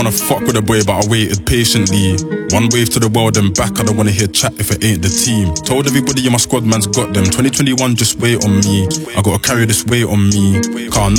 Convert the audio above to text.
wanna fuck with a boy, but I waited patiently. One wave to the world and back, I don't wanna hear chat if it ain't the team. Told everybody in my squad man's got them. 2021 just wait on me, I gotta carry this weight on me. Can't